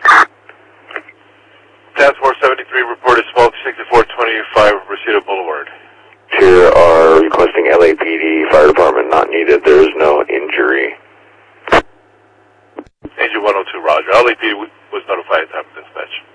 Task Force 73 reported smoke 6425 Reseda Boulevard. Here are requesting LAPD, fire department not needed. There is no injury. Engine 102, roger. LAPD was notified at time of dispatch.